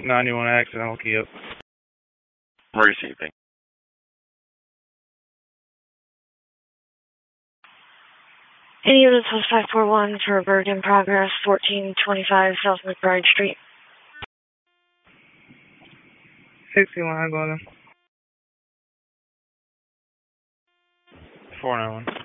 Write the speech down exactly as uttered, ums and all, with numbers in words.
ninety-one accidental key up. Receiving. Any units was five four one for Bergen Progress, fourteen twenty-five South McBride Street. sixty-one, going in. four nine one.